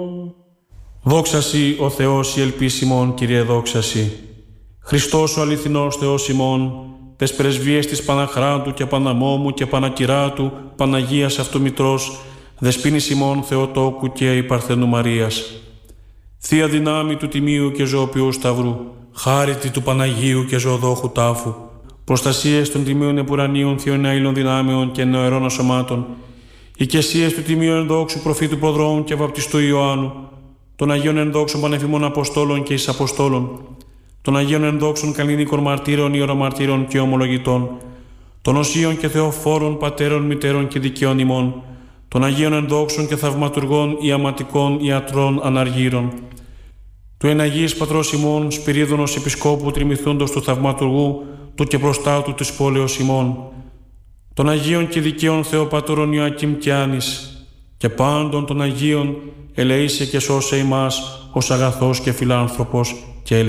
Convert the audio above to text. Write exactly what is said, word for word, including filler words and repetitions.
Δόξασι ο Θεός η ελπίς ημών, Κύριε δόξασι. Χριστός ο αληθινός Θεός ημών, τες πρεσβείες της Παναχράντου και Παναμόμου και Πανακυράτου, Παναγίας Αυτομητρός, Δεσποίνης ημών Θεοτόκου και η Παρθένου Μαρίας. Θεία δυνάμει του Τιμίου και Ζωοποιού Σταυρού, χάριτη του Παναγίου και Ζωοδόχου Τάφου, προστασίες των Τιμίων Επουρανίων Θείων Αήλων Δυνάμεων και Νεοερών Ασωμάτων, οικεσίες του Τιμίου Ενδόξου Προφήτου Προδρόμου και Βαπτιστού Ιωάννου, των Αγίων Ενδόξων Πανεφημών Αποστόλων και Εισαποστόλων, των Αγίων Ενδόξων Καλλινίκων Μαρτύρων, Ιερομαρτύρων και Ομολογητών, των Οσίων και Θεοφόρων Πατέρων, Μητέρων και Δικαίων ημών, των Αγίων Ενδόξων και Θαυματουργών, Ιαματικών, Ιατρών, Αναργύρων, του Εναγής Πατρός ημών, Σπυρίδωνος Επισκόπου Τριμηθούντος του Θαυματουργού, του και προστάτου της πόλεως ημών, των Αγίων και Δικαίων Θεοπατώρων Ιωακήμ και Άνης, και πάντων των Αγίων, ελεήσε και σώσε ημάς ως αγαθός και φιλάνθρωπος